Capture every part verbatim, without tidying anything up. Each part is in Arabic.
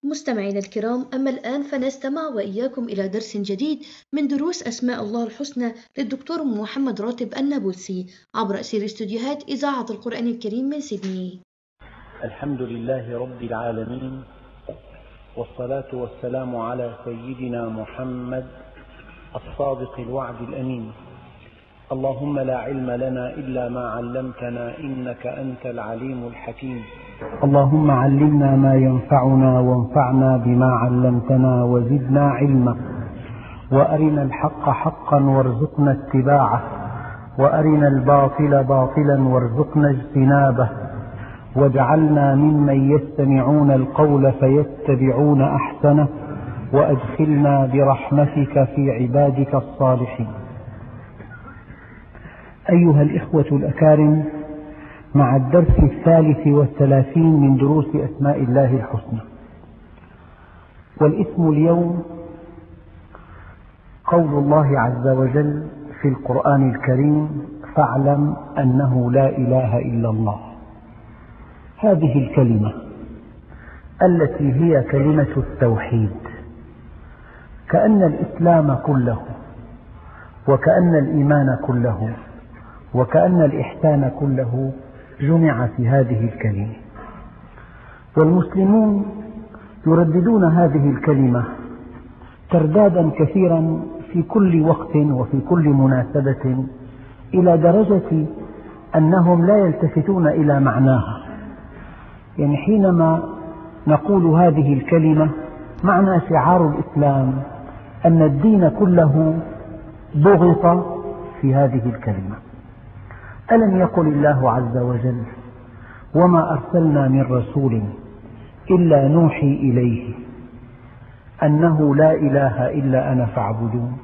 مستمعينا الكرام، أما الآن فنستمع وإياكم إلى درس جديد من دروس أسماء الله الحسنى للدكتور محمد راتب النابلسي عبر أثير استوديوهات إذاعة القرآن الكريم من سيدني. الحمد لله رب العالمين، والصلاة والسلام على سيدنا محمد الصادق الوعد الأمين. اللهم لا علم لنا إلا ما علمتنا إنك أنت العليم الحكيم. اللهم علمنا ما ينفعنا وانفعنا بما علمتنا وزدنا علما، وأرنا الحق حقا وارزقنا اتباعه، وأرنا الباطل باطلا وارزقنا اجتنابه، واجعلنا ممن يستمعون القول فيتبعون أحسنه، وأدخلنا برحمتك في عبادك الصالحين. أيها الإخوة الأكارم، مع الدرس الثالث والثلاثين من دروس أسماء الله الحسنى، والاسم اليوم قول الله عز وجل في القرآن الكريم: فاعلم أنه لا إله إلا الله. هذه الكلمة التي هي كلمة التوحيد، كأن الإسلام كله وكأن الإيمان كله وكأن الإحسان كله جمع في هذه الكلمة، والمسلمون يرددون هذه الكلمة تردادا كثيرا في كل وقت وفي كل مناسبة، إلى درجة أنهم لا يلتفتون إلى معناها. يعني حينما نقول هذه الكلمة، معنى شعار الإسلام أن الدين كله ضغط في هذه الكلمة. ألم يقل الله عز وجل: وما أرسلنا من رسول إلا نوحي إليه أنه لا إله إلا أنا فاعبدون.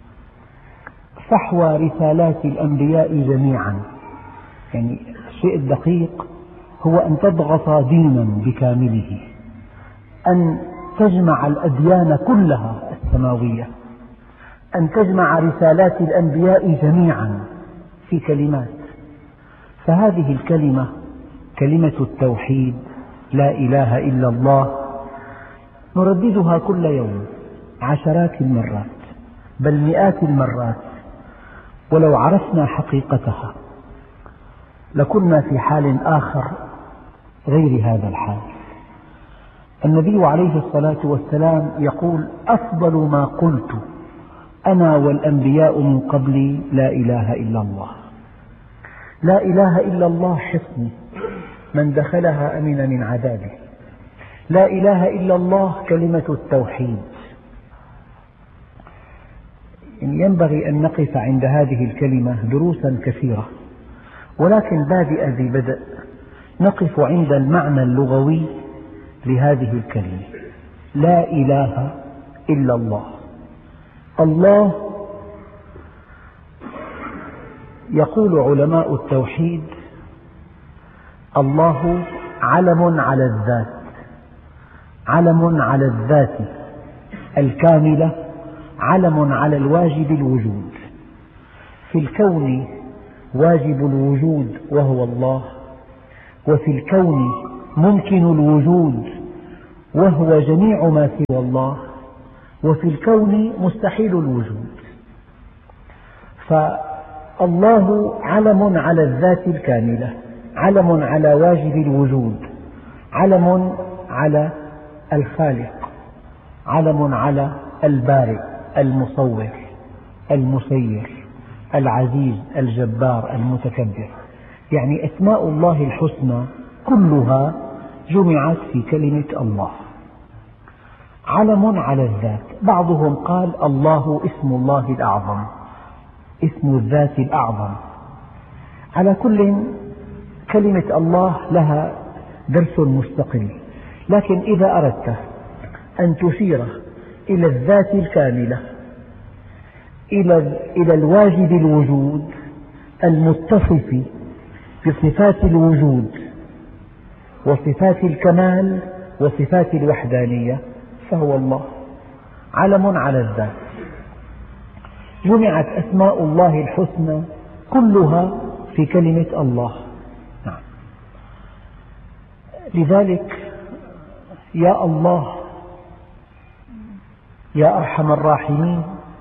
فحوى رسالات الأنبياء جميعا، يعني الشيء الدقيق هو أن تضغط دينا بكامله، أن تجمع الأديان كلها السماوية، أن تجمع رسالات الأنبياء جميعا في كلمات. فهذه الكلمة كلمة التوحيد، لا إله إلا الله، نرددها كل يوم عشرات المرات بل مئات المرات، ولو عرفنا حقيقتها لكنا في حال آخر غير هذا الحال. النبي عليه الصلاة والسلام يقول: أفضل ما قلت أنا والأنبياء من قبلي لا إله إلا الله. لا إله إلا الله حصن من دخلها أمن من عذابه. لا إله إلا الله كلمة التوحيد. ينبغي أن نقف عند هذه الكلمة دروسا كثيرة، ولكن بادئ ذي بدء نقف عند المعنى اللغوي لهذه الكلمة: لا إله إلا الله. الله، يقول علماء التوحيد: الله علم على الذات، علم على الذات الكاملة، علم على الواجب الوجود. في الكون واجب الوجود وهو الله، وفي الكون ممكن الوجود وهو جميع ما سوى الله، وفي الكون مستحيل الوجود. فالله علم على الذات الكاملة، علم على واجب الوجود، علم على الخالق، علم على البارئ المصور المسير العزيز الجبار المتكبر. يعني أسماء الله الحسنى كلها جمعت في كلمة الله. علم على الذات، بعضهم قال الله اسم الله الأعظم، اسم الذات الأعظم. على كل، كلمة الله لها درس مستقل، لكن إذا أردت أن تشير إلى الذات الكاملة، إلى الواجب الوجود المتصف بصفات الوجود وصفات الكمال وصفات الوحدانية، فهو الله. علم على الذات. جمعت أسماء الله الحسنى كلها في كلمة الله. نعم. لذلك يا الله يا أرحم الراحمين،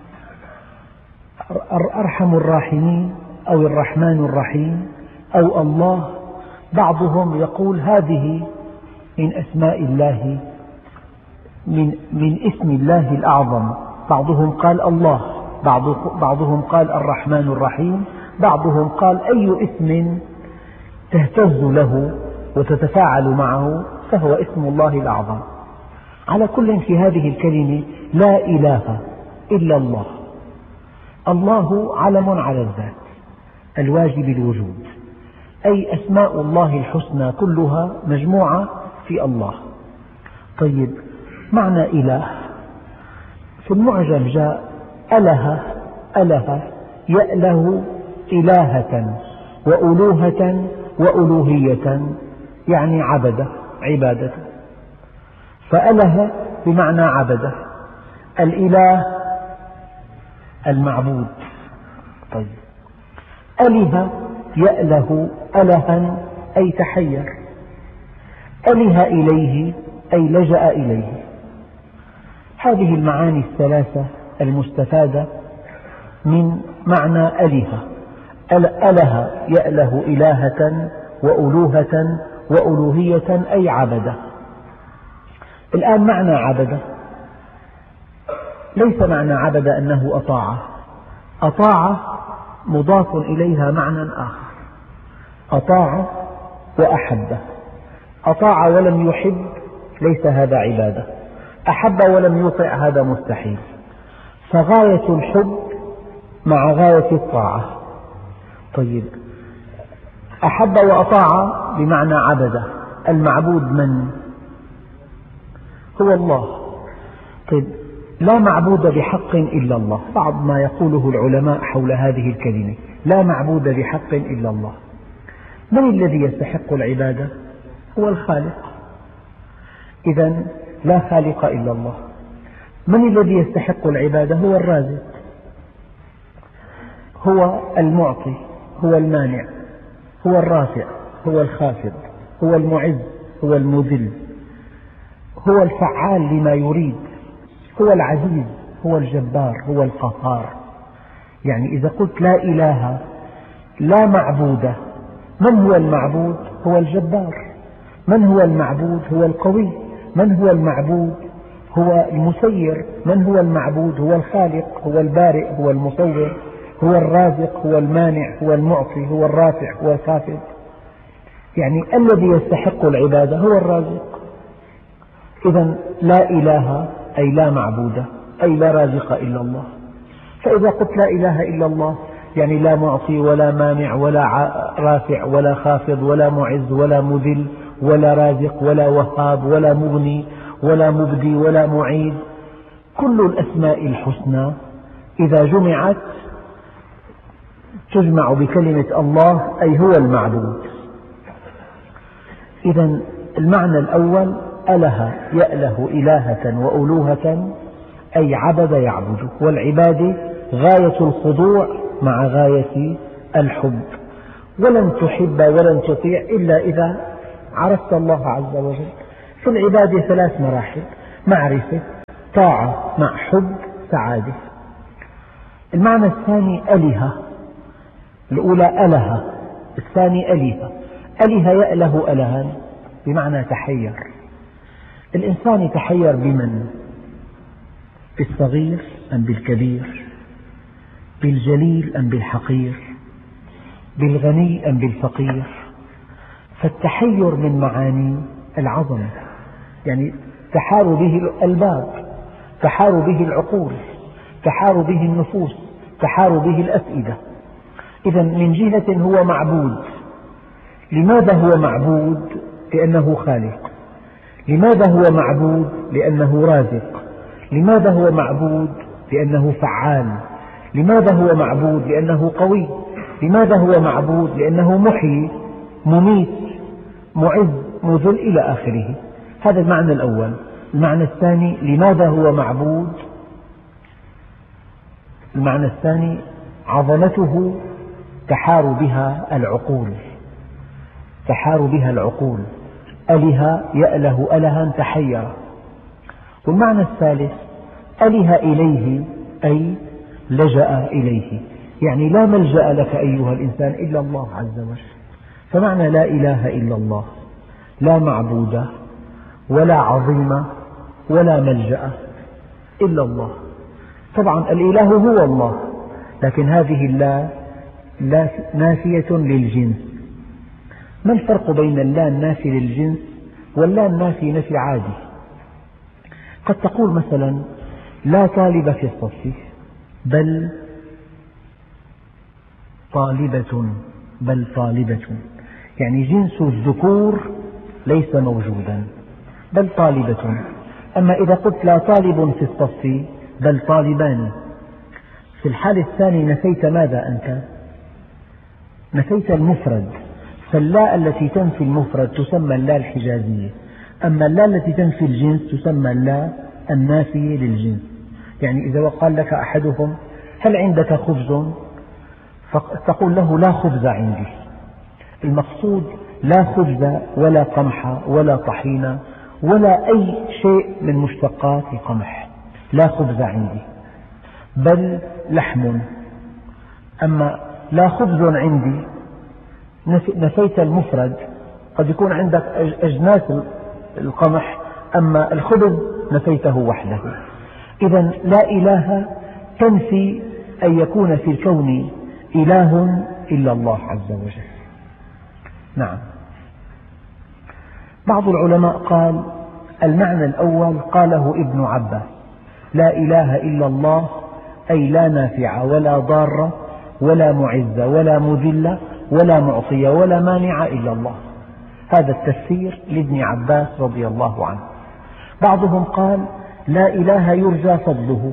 أرحم الراحمين أو الرحمن الرحيم أو الله. بعضهم يقول هذه من أسماء الله، من, من اسم الله الأعظم. بعضهم قال الله، بعضهم قال الرحمن الرحيم، بعضهم قال أي اسم تهتز له وتتفاعل معه فهو اسم الله الأعظم. على كل في هذه الكلمة لا إله إلا الله. الله علم على الذات الواجب الوجود، أي أسماء الله الحسنى كلها مجموعة في الله. طيب، معنى إله في المعجم جاء أله، أله يأله إلهة وألوهة وألوهية، يعني عبد، عبادة. فأله بمعنى عبد، الإله المعبود. طيب، أله يأله ألها أي تحير، أله إليه أي لجأ إليه. هذه المعاني الثلاثة المستفادة من معنى أله. أله يأله إلهة وألوهة وألوهية أي عبد. الآن معنى عبد ليس معنى عبد أنه أطاع، أطاع مضاف إليها معنى آخر، أطاع وأحب. أطاع ولم يحب ليس هذا عبادة، أحب ولم يطع هذا مستحيل. فغاية الحب مع غاية الطاعة. طيب، أحب وأطاع بمعنى عبد. المعبود من؟ هو الله. طيب، لا معبود بحق إلا الله. بعض ما يقوله العلماء حول هذه الكلمة، لا معبود بحق إلا الله. من الذي يستحق العبادة؟ هو الخالق، إذن لا خالق إلا الله. من الذي يستحق العبادة؟ هو الرازق، هو المعطي، هو المانع، هو الرافع، هو الخافض، هو المعز، هو المذل، هو الفعال لما يريد، هو العزيز، هو الجبار، هو القهار. يعني إذا قلت لا إله لا معبود، من هو المعبود؟ هو الجبار. من هو المعبود؟ هو القوي. من هو المعبود؟ هو المسير. من هو المعبود؟ هو الخالق، هو البارئ، هو المصور، هو الرازق، هو المانع، هو المعطي، هو الرافع، هو الخافض. يعني الذي يستحق العبادة هو الرازق. إذن لا إله أي لا معبود، أي لا رازق إلا الله. فإذا قلت لا إله إلا الله يعني لا معطي ولا مانع ولا رافع ولا خافض ولا معز ولا مذل ولا رازق ولا وهاب ولا مغني ولا مبدي ولا معيد. كل الأسماء الحسنى إذا جمعت تجمع بكلمة الله أي هو المعبود. إذن المعنى الأول أله يأله إلهة وألوهة أي عبد يعبد، والعبادة غاية الخضوع مع غاية الحب. ولن تحب ولن تطيع إلا إذا عرفت الله عز وجل. في العبادة ثلاث مراحل: معرفة، طاعة، مع حب، سعادة. المعنى الثاني أله، الأولى أله، الثاني أله. أله يأله ألها بمعنى تحير. الإنسان يتحير بمن؟ بالصغير أم بالكبير؟ بالجليل أم بالحقير؟ بالغني أم بالفقير؟ فالتحير من معاني العظمة، يعني تحار به الألباب، تحار به العقول، تحار به النفوس، تحار به الأفئدة. إذن من جهة هو معبود. لماذا هو معبود؟ لأنه خالق. لماذا هو معبود؟ لأنه رازق. لماذا هو معبود؟ لأنه فعال. لماذا هو معبود؟ لأنه قوي. لماذا هو معبود؟ لأنه محيي، مميت، معز، مذل إلى آخره. هذا المعنى الأول. المعنى الثاني لماذا هو معبود؟ المعنى الثاني عظمته تحار بها العقول، تحار بها العقول. أله يأله ألها تحير. والمعنى الثالث أله إليه أي لجأ إليه، يعني لا ملجأ لك أيها الإنسان إلا الله عز وجل. فمعنى لا إله إلا الله لا معبود ولا عظيم ولا ملجأ إلا الله. طبعا الإله هو الله، لكن هذه اللا نافية للجنس. ما الفرق بين اللا النافي للجنس واللا النافي نفي عادي؟ قد تقول مثلا لا طالب في الصف بل طالبة، بل طالبة، يعني جنس الذكور ليس موجودا، بل طالبة. أما إذا قلت لا طالب في الصف بل طالبان، في الحالة الثانية نفيت ماذا أنت؟ نفيت المفرد، فاللا التي تنفي المفرد تسمى اللا الحجازية، أما اللا التي تنفي الجنس تسمى اللا النافية للجنس. يعني إذا قال لك أحدهم هل عندك خبز؟ فتقول له لا خبز عندي. المقصود لا خبز ولا قمح ولا طحين ولا أي شيء من مشتقات القمح، لا خبز عندي، بل لحم. أما لا خبز عندي نفيت المفرد، قد يكون عندك أجناس القمح، أما الخبز نفيته وحده. إذا لا إله تنفي أن يكون في الكون إله إلا الله عز وجل. نعم. بعض العلماء قال المعنى الأول قاله ابن عباس، لا إله إلا الله أي لا نافع ولا ضار ولا معز ولا مذل ولا معطي ولا مانع إلا الله. هذا التفسير لابن عباس رضي الله عنه. بعضهم قال لا إله يرجى فضله،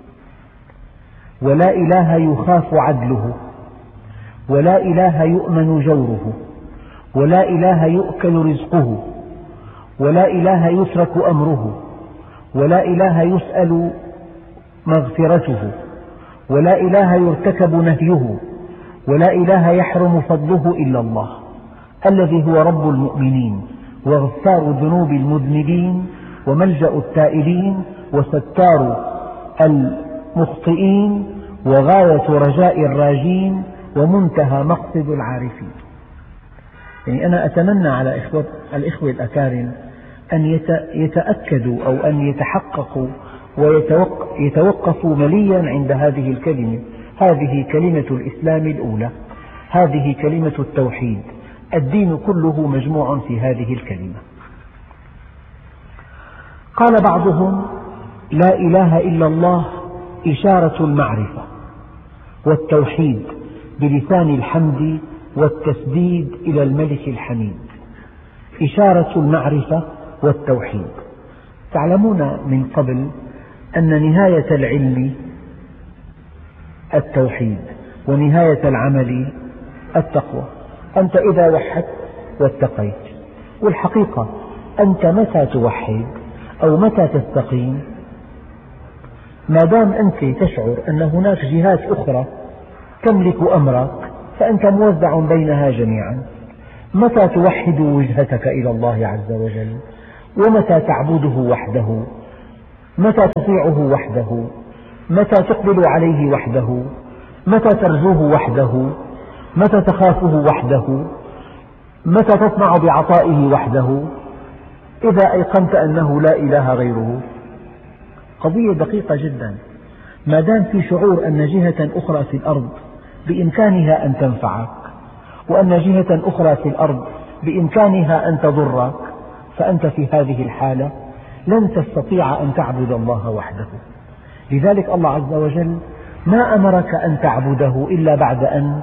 ولا إله يخاف عدله، ولا إله يؤمن جوره، ولا إله يؤكل رزقه، ولا إله يترك أمره، ولا إله يسأل مغفرته، ولا إله يرتكب نهيه، ولا إله يحرم فضله إلا الله الذي هو رب المؤمنين وغفار ذنوب المذنبين وملجأ التائبين وستار المخطئين وغاية رجاء الراجين ومنتهى مقصد العارفين. يعني أنا أتمنى على الإخوة الأكارم أن يتأكدوا أو أن يتحققوا ويتوقفوا مليا عند هذه الكلمة. هذه كلمة الإسلام الأولى، هذه كلمة التوحيد، الدين كله مجموع في هذه الكلمة. قال بعضهم لا إله إلا الله إشارة المعرفة والتوحيد بلسان الحمد والتسديد إلى الملك الحميد. إشارة المعرفة والتوحيد. تعلمون من قبل أن نهاية العلم التوحيد ونهاية العمل التقوى. أنت إذا وحدت واتقيت، والحقيقة أنت متى توحد أو متى تستقيم؟ ما دام أنت تشعر أن هناك جهات أخرى تملك أمرك فأنت موزع بينها جميعا. متى توحد وجهتك إلى الله عز وجل، ومتى تعبده وحده، متى تطيعه وحده، متى تقبل عليه وحده، متى ترجوه وحده، متى تخافه وحده، متى تطمع بعطائه وحده، إذا أيقنت أنه لا إله غيره. قضية دقيقة جدا. ما دام في شعور أن جهة أخرى في الأرض بإمكانها أن تنفعك، وأن جهة أخرى في الأرض بإمكانها أن تضرك، فأنت في هذه الحالة لن تستطيع أن تعبد الله وحده. لذلك الله عز وجل ما أمرك أن تعبده إلا بعد أن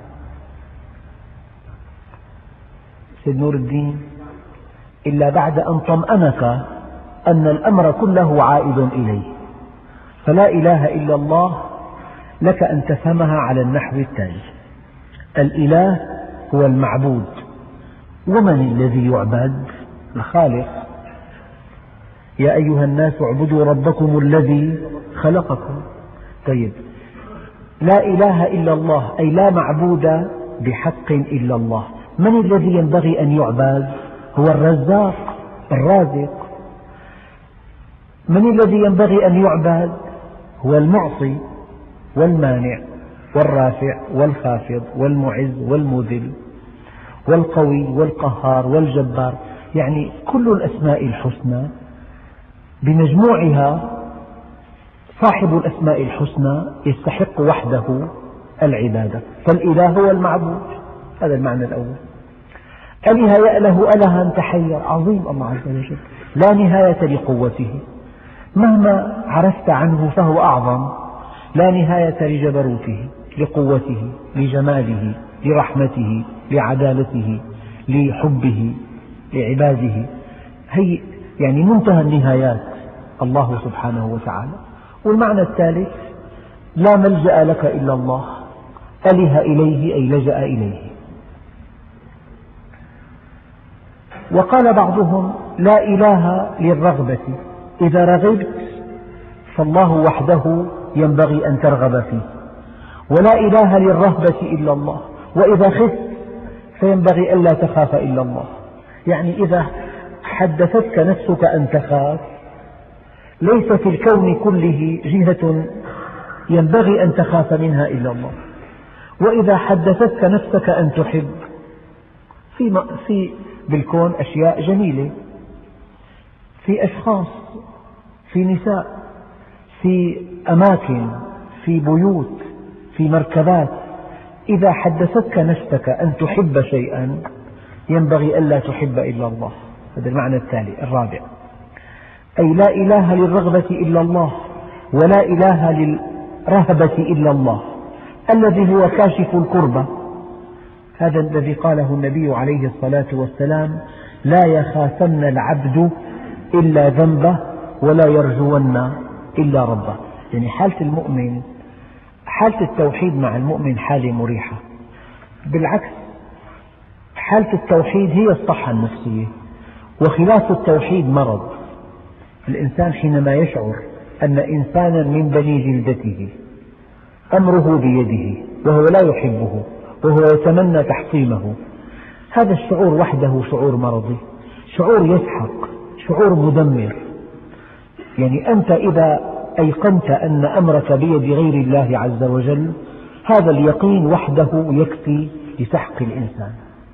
سيد نور الدين إلا بعد أن طمأنك أن الأمر كله عائد إليه. فلا إله إلا الله لك أن تفهمها على النحو التالي: الإله هو المعبود، ومن الذي يعبد؟ الخالق. يا أيها الناس اعبدوا ربكم الذي خلقكم. طيب، لا إله إلا الله أي لا معبود بحق إلا الله. من الذي ينبغي أن يعبد؟ هو الرزاق الرازق. من الذي ينبغي أن يعبد؟ هو المعطي والمانع والرافع والخافض والمعز والمذل والقوي والقهار والجبار، يعني كل الأسماء الحسنى بمجموعها صاحب الأسماء الحسنى يستحق وحده العبادة، فالإله هو المعبود. هذا المعنى الأول. أله يأله ألها تحير، عظيم الله عز وجل، لا نهاية لقوته، مهما عرفت عنه فهو أعظم، لا نهاية لجبروته، لقوته، لجماله، لرحمته، لعدالته، لحبه لعباده، هي يعني منتهى النهايات الله سبحانه وتعالى. والمعنى الثالث: لا ملجأ لك إلا الله، أله إليه أي لجأ إليه. وقال بعضهم: لا إله للرغبة، إذا رغبت فالله وحده ينبغي أن ترغب فيه، ولا إله للرهبة إلا الله، وإذا خفت فينبغي ألا تخاف إلا الله. يعني إذا حدثتك نفسك أن تخاف، ليس في الكون كله جهة ينبغي أن تخاف منها إلا الله. وإذا حدثتك نفسك أن تحب، في في بالكون أشياء جميلة، في أشخاص، في نساء، في أماكن، في بيوت، في مركبات. إذا حدثتك نفسك أن تحب شيئا ينبغي ألا تحب إلا الله. هذا المعنى التالي الرابع، أي لا إله للرغبة إلا الله، ولا إله للرهبة إلا الله، الذي هو كاشف الكربة. هذا الذي قاله النبي عليه الصلاة والسلام: لا يخافن العبد إلا ذنبه، ولا يرجون إلا ربه. يعني حالة المؤمن، حالة التوحيد مع المؤمن حالة مريحة، بالعكس حالة التوحيد هي الصحة النفسية، وخلاف التوحيد مرض. الإنسان حينما يشعر أن إنسانا من بني جلدته أمره بيده وهو لا يحبه وهو يتمنى تحطيمه، هذا الشعور وحده شعور مرضي، شعور يسحق، شعور مدمر. يعني أنت إذا أيقنت أن أمرك بيد غير الله عز وجل، هذا اليقين وحده يكفي لسحق الإنسان.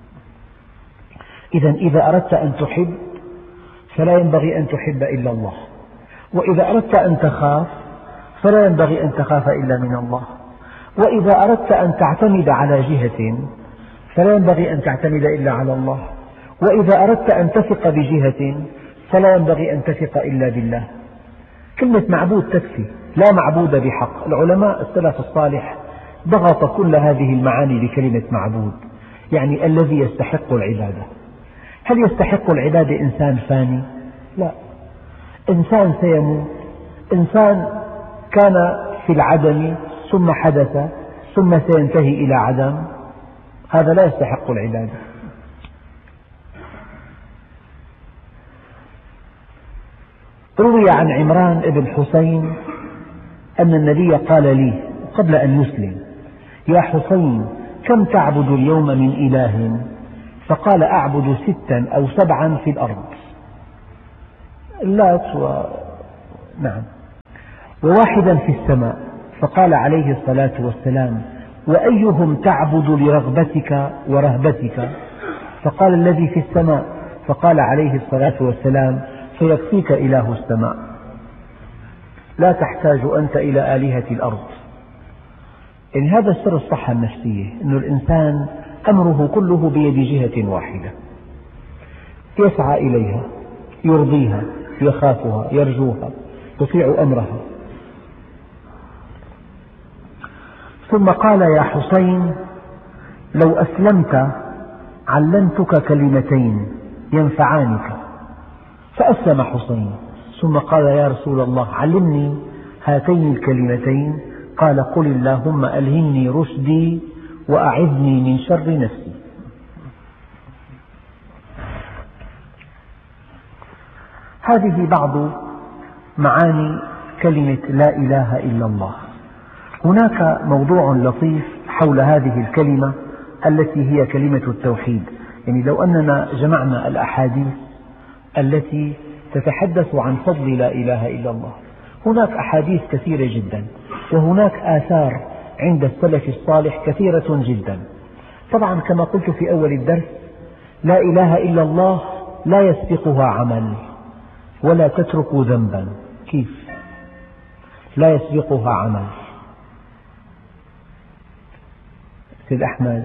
إذا إذا أردت أن تحب فلا ينبغي أن تحب إلا الله، وإذا أردت أن تخاف فلا ينبغي أن تخاف إلا من الله، وإذا أردت أن تعتمد على جهة فلا ينبغي أن تعتمد إلا على الله، وإذا أردت أن تثق بجهة فلا ينبغي أن تثق إلا بالله. كلمة معبود تكفي، لا معبود بحق. العلماء السلف الصالح ضغط كل هذه المعاني بكلمة معبود، يعني الذي يستحق العبادة. هل يستحق العبادة إنسان فاني؟ لا، إنسان سيموت، إنسان كان في العدم ثم حدث ثم سينتهي إلى عدم، هذا لا يستحق العبادة. روي عن عمران بن حسين أن النبي قال لي قبل أن يسلم: يا حسين، كم تعبد اليوم من إله؟ فقال: أعبد ستا أو سبعا في الأرض، اللات و... نعم، وواحدا في السماء. فقال عليه الصلاة والسلام: وأيهم تعبد لرغبتك ورهبتك؟ فقال: الذي في السماء. فقال عليه الصلاة والسلام: فيكفيك إله السماء، لا تحتاج أنت إلى آلهة الأرض. إن هذا سر الصحة النفسية، أن الإنسان أمره كله بيد جهة واحدة، يسعى إليها، يرضيها، يخافها، يرجوها، يطيع أمرها. ثم قال: يا حسين، لو أسلمت علمتك كلمتين ينفعانك. فأسلم حسين، ثم قال: يا رسول الله، علمني هاتين الكلمتين. قال: قل اللهم ألهمني رشدي وأعذني من شر نفسي. هذه بعض معاني كلمة لا إله إلا الله. هناك موضوع لطيف حول هذه الكلمة التي هي كلمة التوحيد. يعني لو أننا جمعنا الأحاديث التي تتحدث عن فضل لا إله إلا الله. هناك أحاديث كثيرة جدا، وهناك آثار عند السلف الصالح كثيرة جدا. طبعا كما قلت في أول الدرس، لا إله إلا الله لا يسبقها عمل ولا تترك ذنبا. كيف؟ لا يسبقها عمل. سيد أحمد،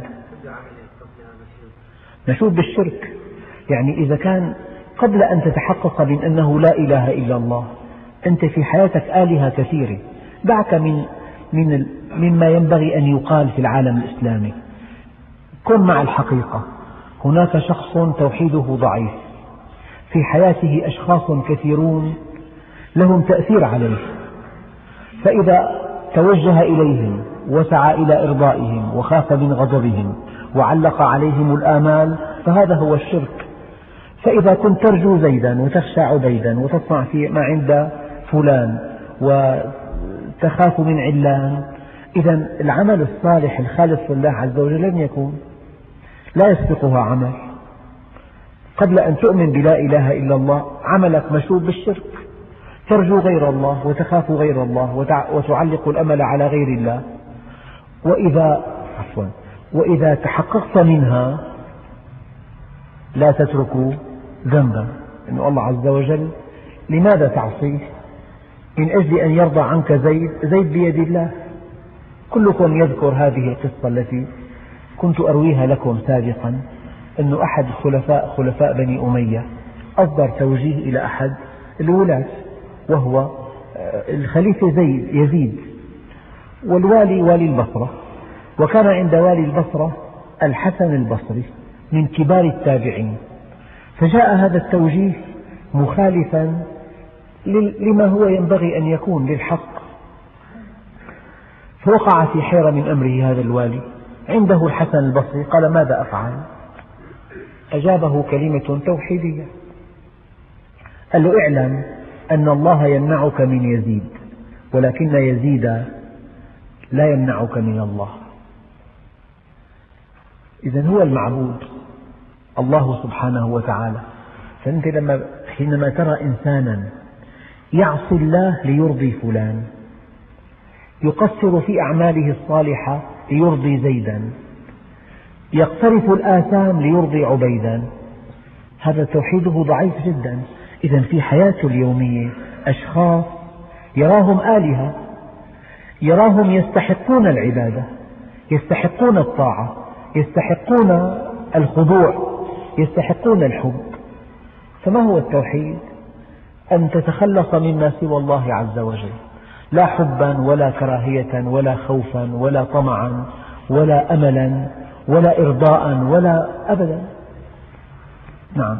نشوب بالشرك، يعني إذا كان قبل أن تتحقق من أنه لا إله إلا الله أنت في حياتك آلهة كثيرة، دعك من من مما ينبغي أن يقال في العالم الإسلامي. كن مع الحقيقة، هناك شخص توحيده ضعيف، في حياته أشخاص كثيرون لهم تأثير عليه، فإذا توجه إليهم وسعى إلى إرضائهم وخاف من غضبهم وعلق عليهم الآمال فهذا هو الشرك. فإذا كنت ترجو زيدا وتخشى عبيدا وتطمع في ما عند فلان وتخاف من علان، إذا العمل الصالح الخالص لله عز وجل لن يكون، لا يسبقها عمل. قبل أن تؤمن بلا إله إلا الله عملك مشوب بالشرك، ترجو غير الله وتخاف غير الله وتعلق الأمل على غير الله. وإذا عفوا وإذا تحققت منها لا تترك ذنبا، إن الله عز وجل لماذا تعصيه؟ من أجل أن يرضى عنك زيد، زيد بيد الله. كلكم يذكر هذه القصة التي كنت أرويها لكم سابقا، أن أحد الخلفاء خلفاء بني أمية أصدر توجيه إلى أحد الولاة وهو الخليفة زيد يزيد، والوالي والي البصرة، وكان عند والي البصرة الحسن البصري من كبار التابعين، فجاء هذا التوجيه مخالفا لما هو ينبغي أن يكون للحق، فوقع في حيرة من أمره هذا الوالي. عنده الحسن البصري قال ماذا أفعل؟ أجابه كلمة توحيدية، قال له اعلم أن الله يمنعك من يزيد، ولكن يزيد لا يمنعك من الله. إذن هو المعبود الله سبحانه وتعالى. فأنت لما حينما ترى إنسانا يعصي الله ليرضي فلان، يقصر في أعماله الصالحة ليرضي زيدا، يقترف الآثام ليرضي عبيدا، هذا توحيده ضعيف جدا. إذن في حياته اليومية أشخاص يراهم آلهة، يراهم يستحقون العبادة، يستحقون الطاعة، يستحقون الخضوع، يستحقون الحب. فما هو التوحيد؟ أن تتخلص مما سوى الله عز وجل، لا حبا ولا كراهية ولا خوفا ولا طمعا ولا أملا ولا إرضاء ولا أبدا. نعم.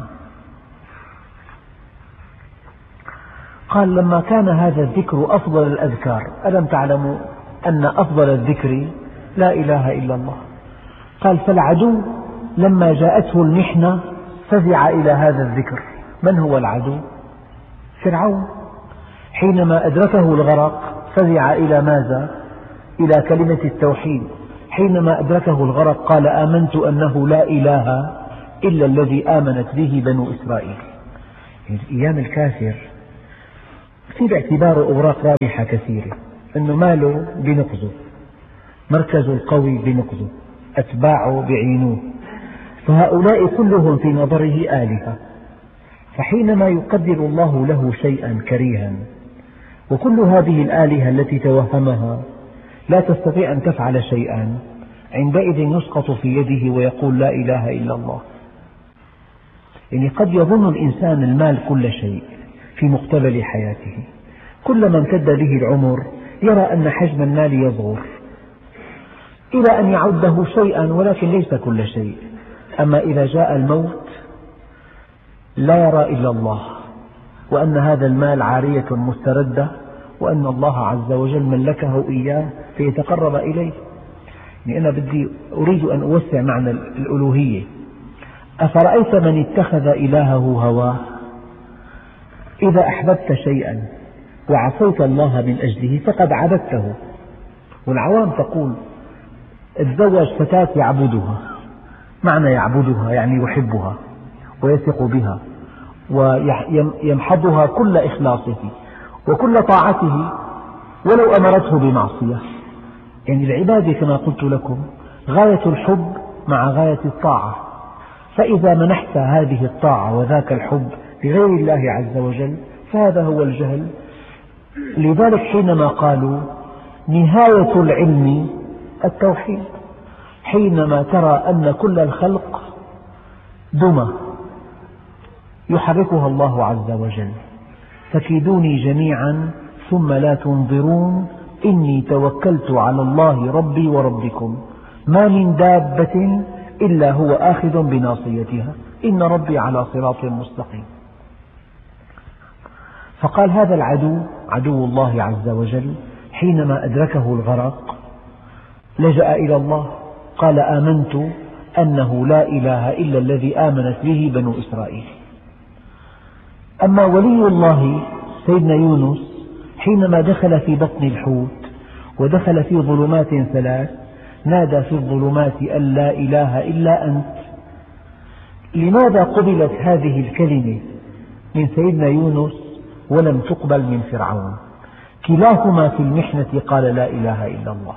قال لما كان هذا الذكر أفضل الأذكار، ألم تعلموا أن أفضل الذكر لا إله إلا الله؟ قال فالعدو لما جاءته المحنة فزع إلى هذا الذكر. من هو العدو؟ فرعون. حينما أدركه الغرق فزع إلى ماذا؟ إلى كلمة التوحيد. حينما أدركه الغرق قال آمنت أنه لا إله إلا الذي آمنت به بنو إسرائيل. أيام الكافر في باعتباره أوراق رابحة كثيرة، أنه ماله بنقذه، مركزه القوي بنقذه، أتباعه بعينوه، فهؤلاء كلهم في نظره آلهة. فحينما يقدر الله له شيئا كريها وكل هذه الآلهة التي توهمها لا تستطيع أن تفعل شيئا، عندئذ يسقط في يده ويقول لا إله إلا الله. يعني قد يظن الإنسان المال كل شيء في مقتبل حياته، كلما امتد به العمر يرى أن حجم المال يصغر إلى أن يعده شيئا ولكن ليس كل شيء. أما إذا جاء الموت لا يرى إلا الله، وأن هذا المال عارية مستردة، وأن الله عز وجل ملكه إياه فيتقرب إليه. يعني أنا بدي أريد أن أوسع معنى الألوهية. أفرأيت من اتخذ إلهه هواه؟ إذا أحببت شيئا وعصيت الله من أجله فقد عبدته. والعوام تقول اتزوج فتاة يعبدها، معنى يعبدها يعني يحبها ويثق بها ويمحضها كل إخلاصه وكل طاعته ولو أمرته بمعصية. يعني العبادة كما قلت لكم غاية الحب مع غاية الطاعة، فإذا منحت هذه الطاعة وذاك الحب لغير الله عز وجل فهذا هو الجهل. لذلك حينما قالوا نهاية العلم التوحيد، حينما ترى أن كل الخلق دمى يحركها الله عز وجل، فكيدوني جميعا ثم لا تنظرون إني توكلت على الله ربي وربكم ما من دابة إلا هو آخذ بناصيتها إن ربي على صراط مستقيم. فقال هذا العدو عدو الله عز وجل حينما أدركه الغرق لجأ إلى الله، قال آمنت أنه لا إله إلا الذي آمنت به بنو إسرائيل. أما ولي الله سيدنا يونس حينما دخل في بطن الحوت ودخل في ظلمات ثلاث نادى في الظلمات أن لا إله إلا أنت. لماذا قبلت هذه الكلمة من سيدنا يونس ولم تقبل من فرعون؟ كلاهما في المحنة قال لا إله إلا الله.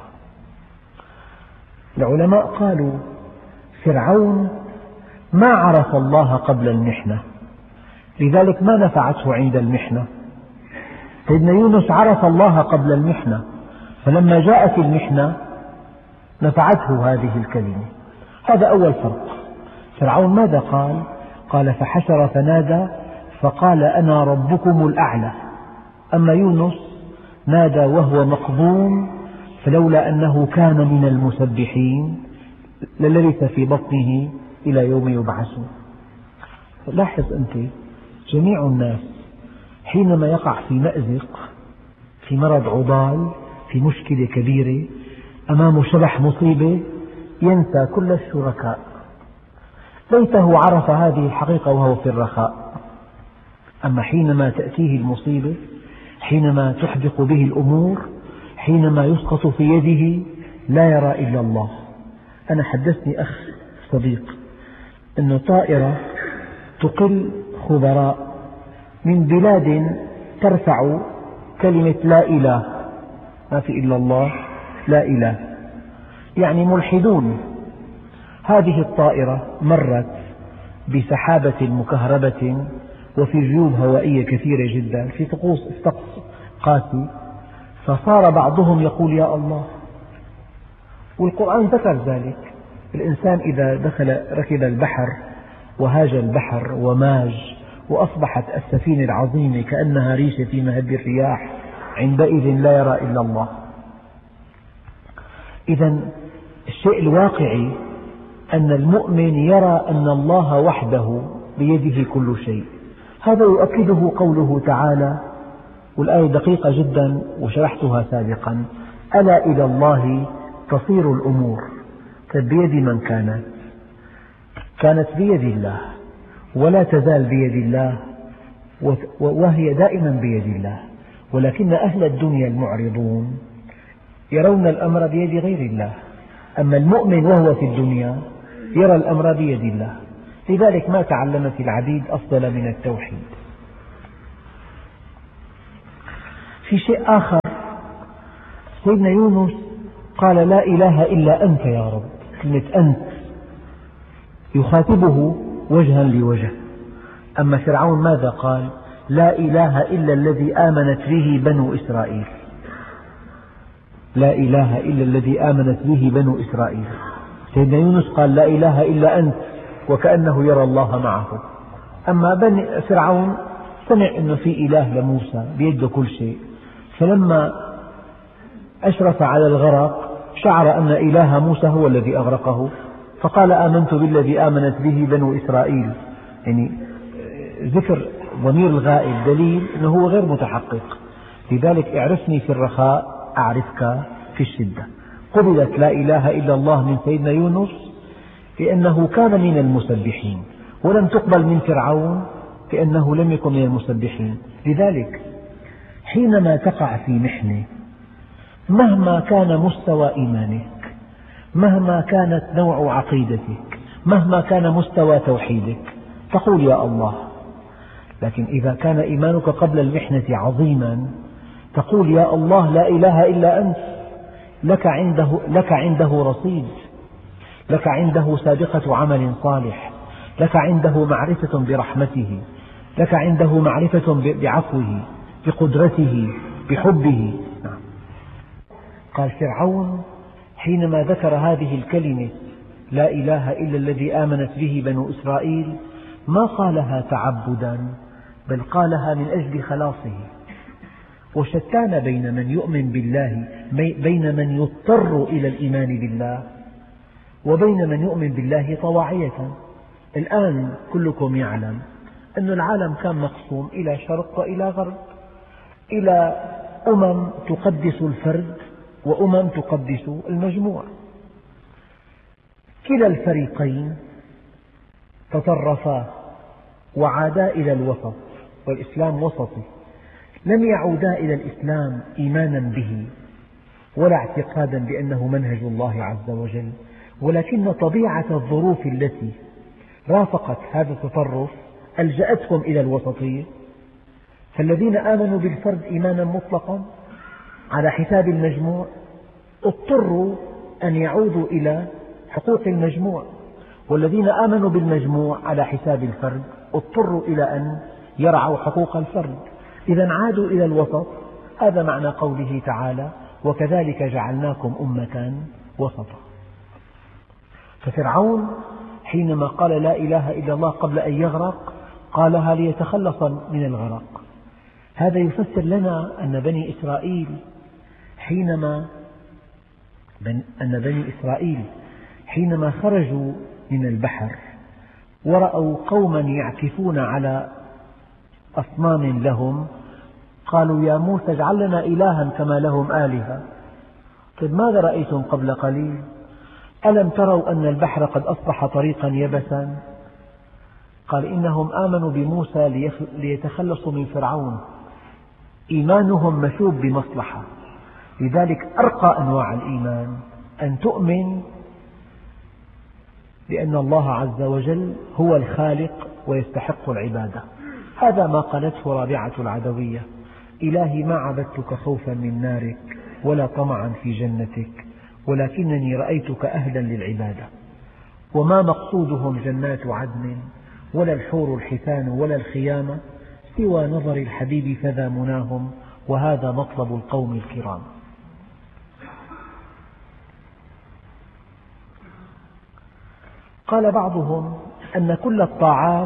العلماء قالوا فرعون ما عرف الله قبل المحنة، لذلك ما نفعته عند المحنة. سيدنا يونس عرف الله قبل المحنة، فلما جاءت المحنة نفعته هذه الكلمة. هذا أول فرق. فرعون ماذا قال؟ قال فحشر فنادى فقال أنا ربكم الأعلى. أما يونس نادى وهو مقضوم فلولا أنه كان من المسبحين للبث في بطنه إلى يوم يبعثون. لاحظ أنت جميع الناس حينما يقع في مأزق، في مرض عضال، في مشكلة كبيرة، أمامه شبح مصيبة، ينسى كل الشركاء. ليته عرف هذه الحقيقة وهو في الرخاء. أما حينما تأتيه المصيبة، حينما تحدق به الأمور، حينما يسقط في يده لا يرى إلا الله. أنا حدثني أخ صديق أن طائرة تقل خبراء من بلاد ترفع كلمة لا إله، ما في إلا الله، لا إله، يعني ملحدون. هذه الطائرة مرت بسحابة مكهربة وفي جيوب هوائية كثيرة جدا في طقوس طقس قاسي، فصار بعضهم يقول يا الله، والقرآن ذكر ذلك. الإنسان إذا دخل ركب البحر وهاج البحر وماج وأصبحت السفينة العظيمة كأنها ريشة في مهب الرياح، عندئذ لا يرى إلا الله. إذا الشيء الواقعي أن المؤمن يرى أن الله وحده بيده كل شيء. هذا يؤكده قوله تعالى، والآية دقيقة جدا وشرحتها سابقا: ألا إلى الله تصير الأمور. بيد من كانت؟ كانت بيد الله ولا تزال بيد الله وهي دائما بيد الله، ولكن أهل الدنيا المعرضون يرون الأمر بيد غير الله. أما المؤمن وهو في الدنيا يرى الأمر بيد الله. لذلك ما تعلمت العبيد أفضل من التوحيد. في شيء آخر، سيدنا يونس قال لا إله إلا أنت يا رب. كلمة أنت يخاطبه وجها لوجه. أما فرعون ماذا قال؟ لا إله إلا الذي آمنت به بنو إسرائيل. لا إله إلا الذي آمنت به بنو إسرائيل. سيدنا يونس قال لا إله إلا أنت وكأنه يرى الله معه. أما بني فرعون سمع أنه في إله لموسى بيده كل شيء، فلما أشرف على الغرق شعر أن إله موسى هو الذي أغرقه، فقال آمنت بالذي آمنت به بنو إسرائيل. يعني ذكر ضمير الغائب دليل أنه هو غير متحقق. لذلك اعرفني في الرخاء أعرفك في الشدة. قبلت لا إله إلا الله من سيدنا يونس لأنه كان من المسبحين، ولم تقبل من فرعون لأنه لم يكن من المسبحين. لذلك حينما تقع في محنة، مهما كان مستوى إيمانك، مهما كانت نوع عقيدتك، مهما كان مستوى توحيدك، تقول يا الله. لكن إذا كان إيمانك قبل المحنة عظيما تقول يا الله لا إله إلا أنت، لك عنده, لك عنده رصيد، لك عنده سابقة عمل صالح، لك عنده معرفة برحمته، لك عنده معرفة بعفوه، بقدرته، بحبه. نعم. قال فرعون حينما ذكر هذه الكلمة لا إله إلا الذي آمنت به بنو إسرائيل ما قالها تعبدا، بل قالها من أجل خلاصه. وشتان بين من يؤمن بالله، بين من يضطر إلى الإيمان بالله وبين من يؤمن بالله طواعية. الآن كلكم يعلم أن العالم كان مقسوم إلى شرق وإلى غرب، إلى أمم تقدس الفرد وأمم تقدس المجموع. كلا الفريقين تطرفا وعادا إلى الوسط، والإسلام وسطي. لم يعودا إلى الإسلام إيمانا به ولا اعتقادا بأنه منهج الله عز وجل، ولكن طبيعة الظروف التي رافقت هذا التطرف ألجأتهم إلى الوسطية. فالذين آمنوا بالفرد إيمانا مطلقا على حساب المجموع اضطروا أن يعودوا إلى حقوق المجموع، والذين آمنوا بالمجموع على حساب الفرد اضطروا إلى أن يرعوا حقوق الفرد. إذا عادوا إلى الوسط. هذا معنى قوله تعالى وكذلك جعلناكم أمة وسطا. ففرعون حينما قال لا إله إلا الله قبل أن يغرق قالها ليتخلص من الغرق. هذا يفسر لنا أن بني إسرائيل حينما أن بني إسرائيل حينما خرجوا من البحر ورأوا قوما يعكفون على أصنام لهم قالوا يا موسى اجعل لنا إلها كما لهم آلهة. طيب ماذا رأيتم قبل قليل؟ ألم تروا أن البحر قد أصبح طريقا يبسا؟ قال إنهم آمنوا بموسى ليتخلصوا من فرعون. إيمانهم مشوب بمصلحة. لذلك أرقى أنواع الإيمان أن تؤمن بأن الله عز وجل هو الخالق ويستحق العبادة. هذا ما قالته رابعة العدوية: إلهي ما عبدتك خوفا من نارك ولا طمعا في جنتك، ولكنني رأيتك أهلا للعبادة. وما مقصودهم جنات عدن ولا الحور الحسان ولا الخيام سوى نظر الحبيب فذا مناهم، وهذا مطلب القوم الكرام. قال بعضهم أن كل الطاعات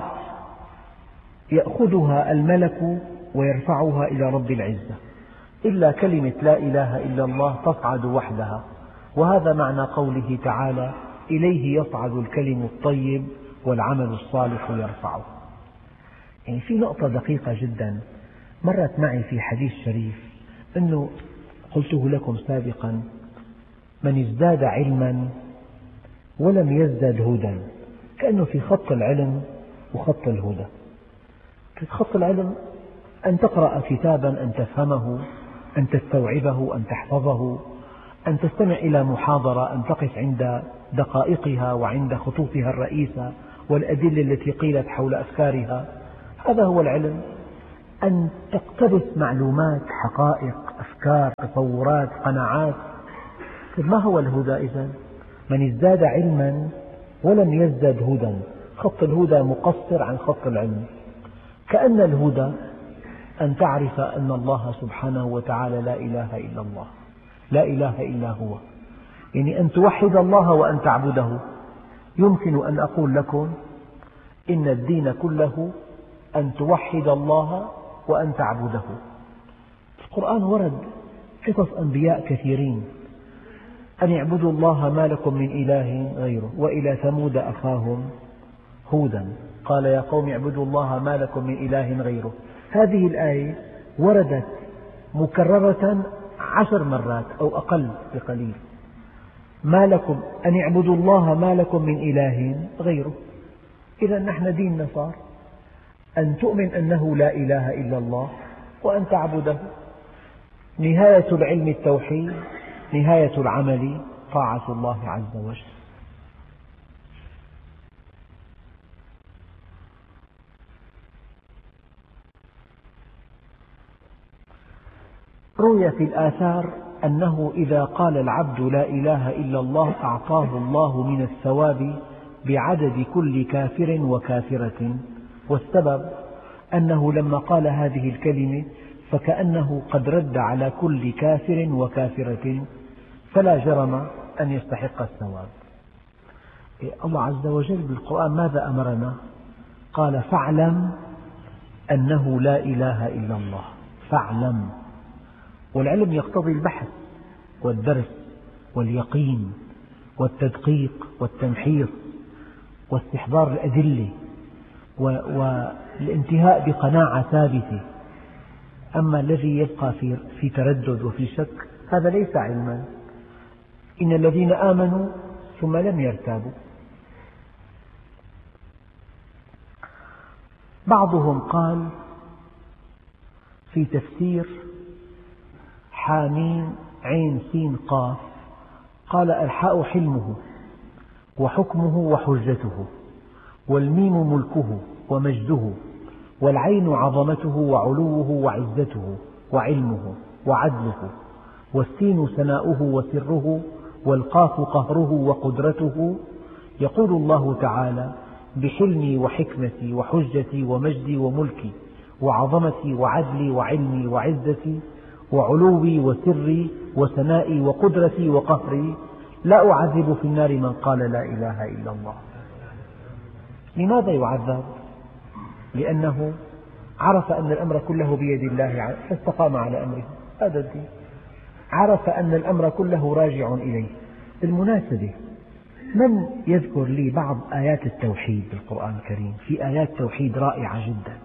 يأخذها الملك ويرفعها إلى رب العزة، إلا كلمة لا إله إلا الله تصعد وحدها، وهذا معنى قوله تعالى إليه يصعد الكلم الطيب والعمل الصالح يرفعه. يعني في نقطة دقيقة جدا مرت معي في حديث شريف، أنه قلته لكم سابقا: من ازداد علما ولم يزدد هدى. كأنه في خط العلم وخط الهدى. في خط العلم أن تقرأ كتابا، أن تفهمه، أن تستوعبه، أن تحفظه، أن تستمع إلى محاضرة، أن تقف عند دقائقها وعند خطوطها الرئيسة والأدلة التي قيلت حول أفكارها. هذا هو العلم. أن تقتبس معلومات، حقائق، أفكار، تصورات، قناعات. ما هو الهدى إذن؟ من ازداد علما ولم يزدد هدى. خط الهدى مقصر عن خط العلم. كأن الهدى أن تعرف أن الله سبحانه وتعالى لا إله إلا الله، لا إله إلا هو، يعني أن توحد الله وأن تعبده. يمكن أن أقول لكم إن الدين كله أن توحد الله وأن تعبده. في القرآن ورد قصص أنبياء كثيرين: أن اعبدوا الله ما لكم من إله غيره، وإلى ثمود أخاهم هودا قال يا قوم اعبدوا الله ما لكم من إله غيره. هذه الآية وردت مكررة عشر مرات أو أقل بقليل. ما لكم أن اعبدوا الله ما لكم من إله غيره. إذا نحن ديننا صار أن تؤمن أنه لا إله إلا الله وأن تعبده. نهاية العلم التوحيد، نهاية العمل طاعة الله عز وجل. روي في الآثار أنه إذا قال العبد لا إله إلا الله أعطاه الله من الثواب بعدد كل كافر وكافرة، والسبب أنه لما قال هذه الكلمة فكأنه قد رد على كل كافر وكافرة، فلا جرم أن يستحق الثواب. الله عز وجل بالقرآن ماذا أمرنا؟ قال فاعلم أنه لا إله إلا الله، فاعلم. والعلم يقتضي البحث والدرس واليقين والتدقيق والتمحيص واستحضار الأدلة والانتهاء بقناعة ثابتة. أما الذي يبقى في, في تردد وفي شك هذا ليس علما. إن الذين آمنوا ثم لم يرتابوا. بعضهم قال في تفسير حاميم عين سين قاف، قال الحاء حلمه وحكمه وحجته، والميم ملكه ومجده، والعين عظمته وعلوه وعزته وعلمه وعدله، والسين سناؤه وسره، والقاف قهره وقدرته. يقول الله تعالى بحلمي وحكمتي وحجتي ومجدي وملكي وعظمتي وعدلي وعلمي وعزتي وعلوي وسري وسنائي وقدرتي وقهري لا أعذب في النار من قال لا إله إلا الله. لماذا يعذب؟ لأنه عرف أن الأمر كله بيد الله فاستقام على أمره، هذا الدين. عرف أن الأمر كله راجع إليه. بالمناسبة، من يذكر لي بعض آيات التوحيد بالقرآن الكريم؟ في آيات توحيد رائعة جدا.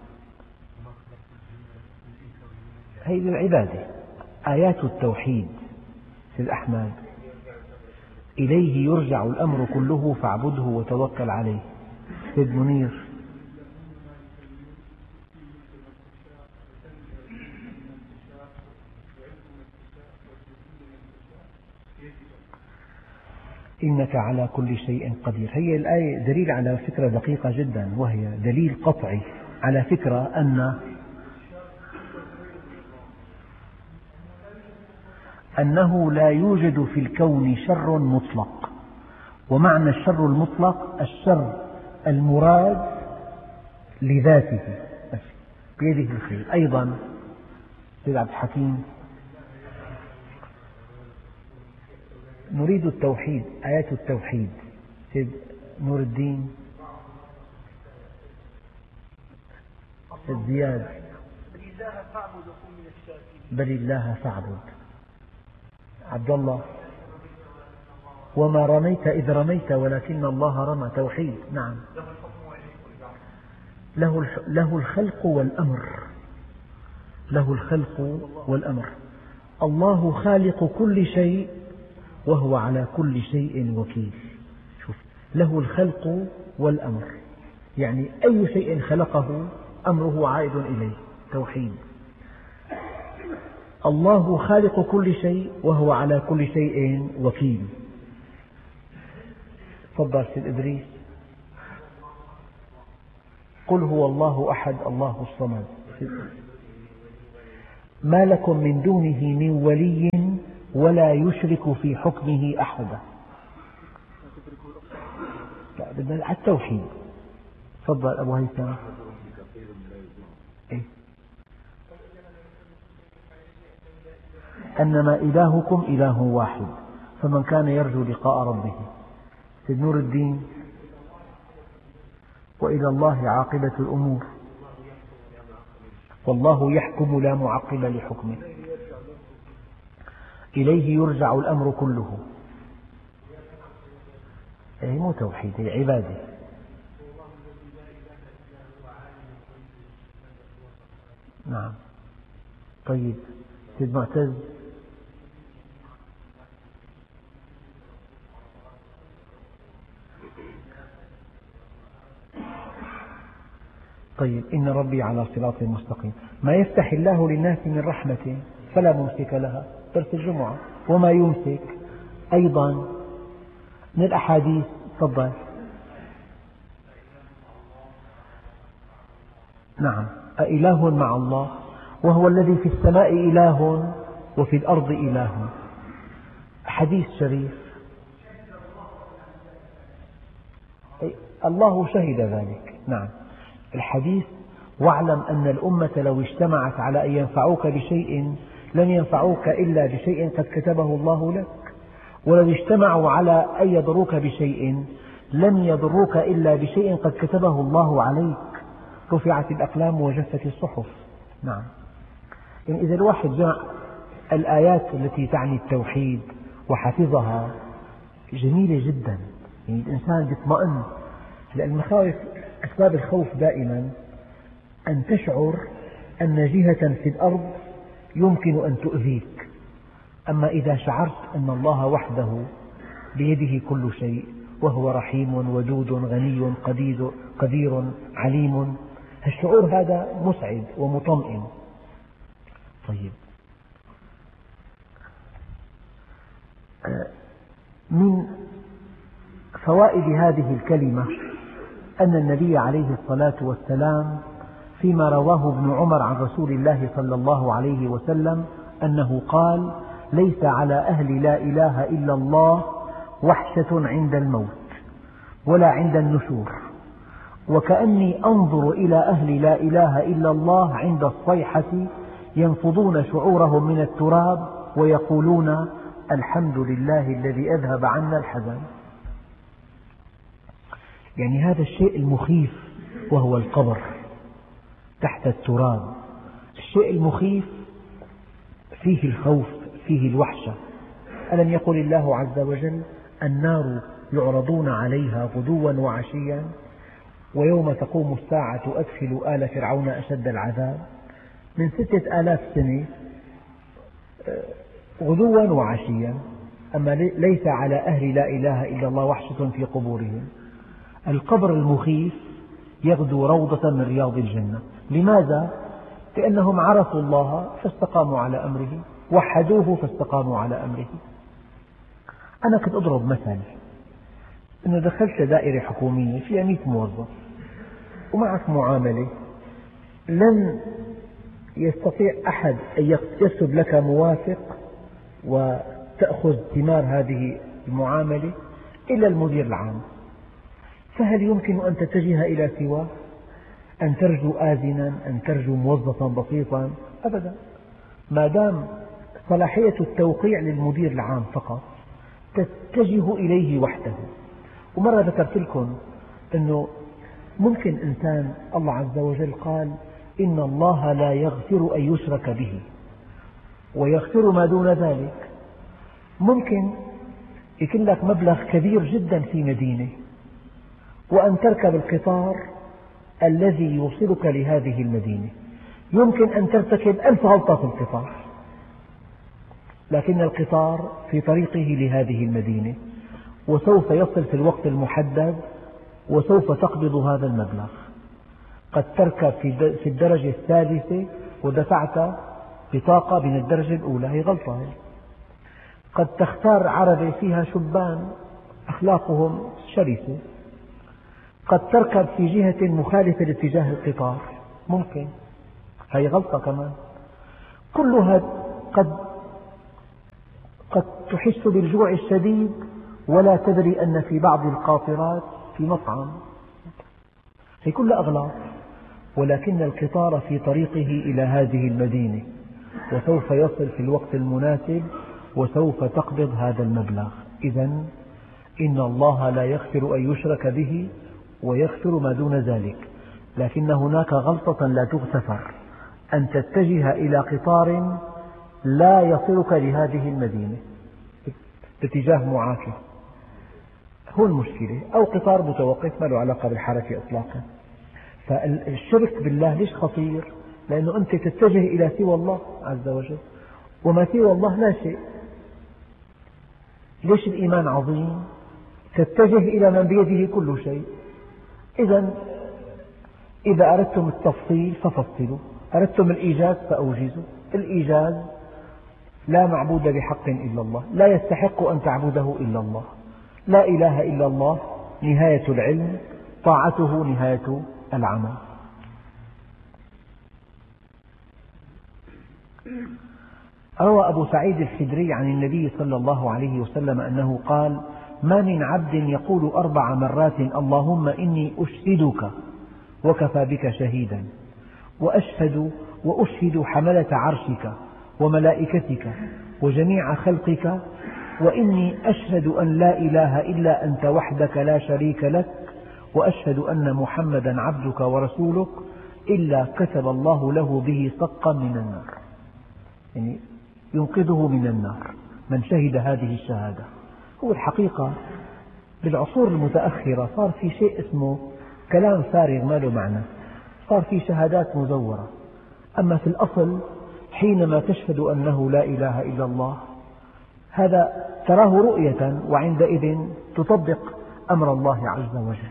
هذه العبادة آيات التوحيد في الأحمد. إليه يرجع الأمر كله فاعبده وتوكل عليه. سيد منير. إنك على كل شيء قدير. هي الآية دليل على فكرة دقيقة جدا، وهي دليل قطعي على فكرة أن أنه لا يوجد في الكون شر مطلق. ومعنى الشر المطلق الشر المراد لذاته بيده الخير. أيضا سيد عبد الحكيم، نريد التوحيد، آيات التوحيد. سيد نور الدين، سيد زياد، بل الله فاعبد. عبد الله، وما رميت إذ رميت ولكن الله رمى. توحيد. نعم. له له الخلق والأمر، له الخلق والأمر. الله خالق كل شيء وهو على كل شيء وكيل. شوف، له الخلق والأمر، يعني أي شيء خلقه أمره عائد إليه. توحيد. الله خالق كل شيء وهو على كل شيء وكيل. تفضل سيد إدريس. قل هو الله أحد الله الصمد. ما لكم من دونه من ولي ولا يشرك في حكمه أحدا. بدنا على التوحيد. تفضل أبو هيثم. إيه؟ أنما إلهكم إله واحد فمن كان يرجو لقاء ربه. سيد نور الدين، وإلى الله عاقبة الأمور والله يحكم لا معقب لحكمه. إليه يرجع الأمر كله. هي مو توحيد، هي عبادة. نعم. طيب سيد معتز. طيب إن ربي على صراط مستقيم. ما يفتح الله للناس من رحمة فلا ممسك لها. درس الجمعة. وما يمسك. أيضا من الأحاديث. تفضل. نعم. أإله مع الله وهو الذي في السماء إله وفي الأرض إله. حديث شريف، الله شهد ذلك. نعم، الحديث: واعلم أن الأمة لو اجتمعت على أن ينفعوك بشيء لن ينفعوك إلا بشيء قد كتبه الله لك، ولو اجتمعوا على أن يضروك بشيء لن يضروك إلا بشيء قد كتبه الله عليك، رفعت الأقلام وجفت الصحف. نعم، يعني إذا الواحد جمع الآيات التي تعني التوحيد وحفظها جميلة جدا، يعني الإنسان يطمئن. لأن المخاوف، أسباب الخوف دائما أن تشعر أن جهة في الأرض يمكن أن تؤذيك. أما إذا شعرت أن الله وحده بيده كل شيء، وهو رحيم ودود غني قدير, قدير عليم، الشعور هذا مسعد ومطمئن. طيب، من فوائد هذه الكلمة أن النبي عليه الصلاة والسلام فيما رواه ابن عمر عن رسول الله صلى الله عليه وسلم أنه قال: ليس على أهل لا إله إلا الله وحشة عند الموت ولا عند النشور، وكأني أنظر إلى أهل لا إله إلا الله عند الصيحة ينفضون شعورهم من التراب ويقولون: الحمد لله الذي أذهب عنا الحزن. يعني هذا الشيء المخيف وهو القبر تحت التراب، الشيء المخيف فيه الخوف، فيه الوحشة. ألم يقل الله عز وجل: النار يعرضون عليها غدوا وعشيا ويوم تقوم الساعة أدخلوا آل فرعون أشد العذاب. من ستة آلاف سنة غدوا وعشيا. أما ليس على أهل لا إله إلا الله وحشة في قبورهم. القبر المخيف يغدو روضة من رياض الجنة. لماذا؟ لأنهم عرفوا الله فاستقاموا على أمره، وحدوه فاستقاموا على أمره. أنا كنت أضرب مثل أنه دخلت دائرة حكومية فيها مئة موظف ومعك معاملة، لن يستطيع أحد أن يكتب لك موافق وتأخذ ثمار هذه المعاملة إلا المدير العام. فهل يمكن أن تتجه إلى سواه؟ أن ترجو آذنا، أن ترجو موظفا بسيطا؟ أبدا، ما دام صلاحية التوقيع للمدير العام فقط تتجه إليه وحده. ومرة ذكرت لكم أنه ممكن إنسان، الله عز وجل قال: إن الله لا يغفر أن يشرك به ويغفر ما دون ذلك. ممكن يكون لك مبلغ كبير جدا في مدينة وأن تركب القطار الذي يوصلك لهذه المدينة، يمكن أن ترتكب ألف غلطة في القطار، لكن القطار في طريقه لهذه المدينة وسوف يصل في الوقت المحدد وسوف تقبض هذا المبلغ. قد تركب في الدرجة الثالثة ودفعت بطاقة من الدرجة الأولى، هي غلطة. قد تختار عربة فيها شبان أخلاقهم شرسة، قد تركب في جهة مخالفة لاتجاه القطار، ممكن، هي غلطة كمان. كلها قد قد تحس بالجوع الشديد ولا تدري أن في بعض القاطرات في مطعم، هي كلها أغلاط. ولكن القطار في طريقه إلى هذه المدينة وسوف يصل في الوقت المناسب وسوف تقبض هذا المبلغ. إذن إن الله لا يغفر أن يشرك به ويغفر ما دون ذلك، لكن هناك غلطة لا تغتفر، أن تتجه إلى قطار لا يصلك لهذه المدينة باتجاه معاكس، هو المشكلة، أو قطار متوقف ما له علاقة بالحركة إطلاقا. فالشرك بالله ليش خطير؟ لأنه أنت تتجه إلى سوى الله عز وجل، وما سوى الله لا شيء. ليش الإيمان عظيم؟ تتجه إلى من بيده كل شيء. إذا إذا أردتم التفصيل ففصلوا، أردتم الإيجاز فأوجزوا. الإيجاز: لا معبود بحق إلا الله، لا يستحق أن تعبده إلا الله، لا إله إلا الله نهاية العلم، طاعته نهاية العمل. روى أبو سعيد الخدري عن النبي صلى الله عليه وسلم أنه قال: ما من عبد يقول أربع مرات اللهم إني أشهدك وكفى بك شهيدا، وأشهد وأشهد حملة عرشك وملائكتك وجميع خلقك، وإني أشهد أن لا إله إلا أنت وحدك لا شريك لك، وأشهد أن محمدا عبدك ورسولك، إلا كتب الله له به سقا من النار، يعني ينقذه من النار من شهد هذه الشهادة. هو الحقيقة بالعصور المتأخرة صار في شيء اسمه كلام فارغ ما له معنى، صار في شهادات مزورة. أما في الأصل حينما تشهد أنه لا إله إلا الله هذا تراه رؤية، وعندئذ تطبق أمر الله عز وجل.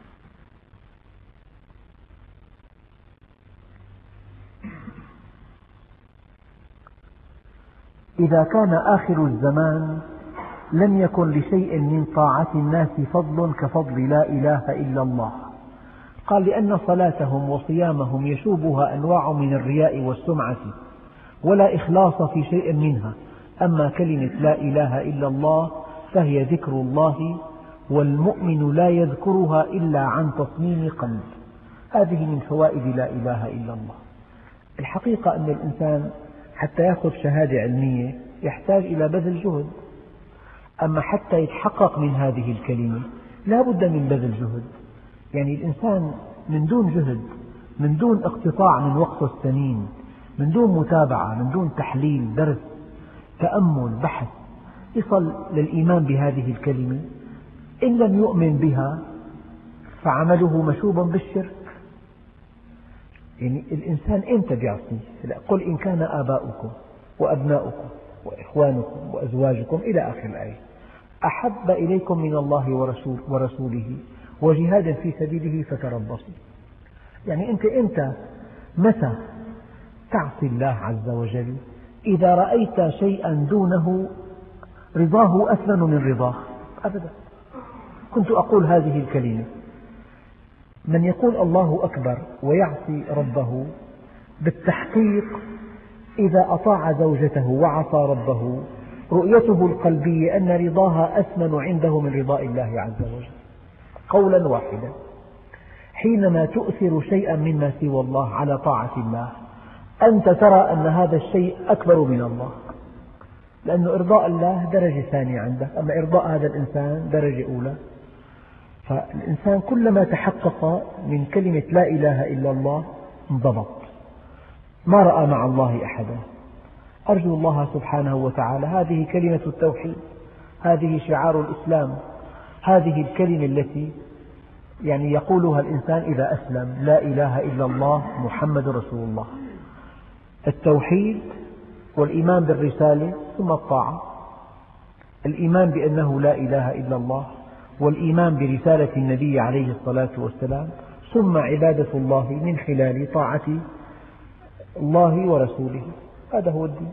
إذا كان آخر الزمان لم يكن لشيء من طاعة الناس فضل كفضل لا إله إلا الله. قال: لأن صلاتهم وصيامهم يشوبها أنواع من الرياء والسمعة، ولا إخلاص في شيء منها. أما كلمة لا إله إلا الله فهي ذكر الله، والمؤمن لا يذكرها إلا عن تصميم قلب. هذه من فوائد لا إله إلا الله. الحقيقة أن الإنسان حتى يأخذ شهادة علمية يحتاج إلى بذل جهد، أما حتى يتحقق من هذه الكلمة لا بد من بذل جهد. يعني الإنسان من دون جهد، من دون اقتطاع من وقته الثمين، من دون متابعة، من دون تحليل، درس، تأمل، بحث، يصل للإيمان بهذه الكلمة. إن لم يؤمن بها فعمله مشوب بالشرك. يعني الإنسان إمتى بيعصي؟ قل إن كان آباؤكم وأبناؤكم وإخوانكم وأزواجكم إلى آخر الآية أحب إليكم من الله ورسول ورسوله وجهاد في سبيله فتربصوا. يعني أنت إمتى متى تعصي الله عز وجل؟ إذا رأيت شيئا دونه رضاه أثمن من رضاه. أبدا. كنت أقول هذه الكلمة: من يقول الله أكبر ويعصي ربه بالتحقيق إذا أطاع زوجته وعصى ربه رؤيته القلبية أن رضاها أثمن عنده من رضاء الله عز وجل. قولا واحدا، حينما تؤثر شيئا مما سوى الله على طاعة الله أنت ترى أن هذا الشيء أكبر من الله، لأن إرضاء الله درجة ثانية عنده، أما إرضاء هذا الإنسان درجة أولى. فالإنسان كلما تحقق من كلمة لا إله إلا الله انضبط، ما رأى مع الله أحدا. أرجو الله سبحانه وتعالى هذه كلمة التوحيد، هذه شعار الإسلام، هذه الكلمة التي يعني يقولها الإنسان إذا أسلم: لا إله إلا الله محمد رسول الله. التوحيد والإيمان بالرسالة ثم الطاعة، الإيمان بأنه لا إله إلا الله والإيمان برسالة النبي عليه الصلاة والسلام، ثم عبادة الله من خلال طاعة الله ورسوله. هذا هو الدين.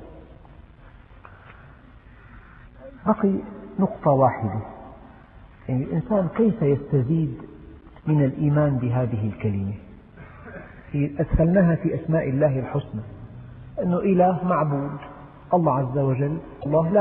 بقي نقطة واحدة، يعني الإنسان كيف يستزيد من الإيمان بهذه الكلمة؟ أدخلناها في أسماء الله الحسنى، أنه إله معبود، الله عز وجل، الله لا